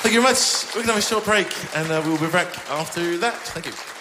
Thank you very much. We're going to have a short break and we'll be back after that. Thank you.